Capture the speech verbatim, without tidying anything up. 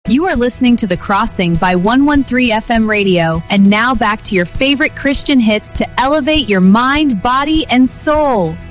You are listening to The Crossing by one thirteen F M Radio. And now back to your favorite Christian hits to elevate your mind, body, and soul.